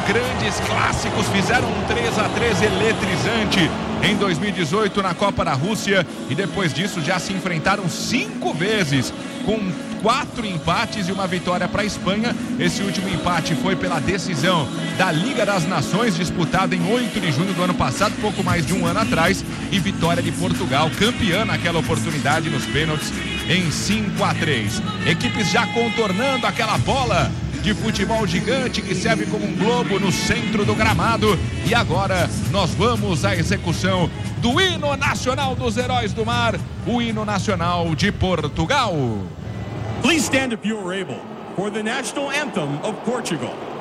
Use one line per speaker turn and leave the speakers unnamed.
grandes clássicos, fizeram um 3-3 eletrizante em 2018 na Copa da Rússia e depois disso já se enfrentaram 5 vezes, com 4 empates e uma vitória para a Espanha. Esse último empate foi pela decisão da Liga das Nações, disputada em 8 de junho do ano passado, pouco mais de um ano atrás, e vitória de Portugal, campeã naquela oportunidade nos pênaltis em 5-3. Equipes já contornando aquela bola de futebol gigante que serve como um globo no centro do gramado. E agora nós vamos à execução do hino nacional dos Heróis do Mar, o hino nacional de Portugal.
Please stand if you are able for the national anthem of Portugal.